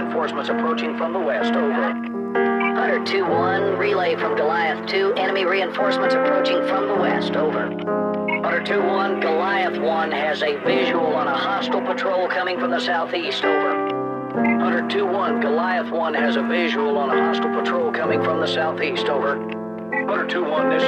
reinforcements approaching from the west. Over. Hunter 2-1, relay from Goliath 2, enemy reinforcements approaching from the west. Over. Hunter 2-1, Goliath 1 has a visual on a hostile patrol coming from the southeast. Over. Hunter 2-1, Goliath 1 has a visual on a hostile patrol coming from the southeast. Over. Hunter 2-1, this is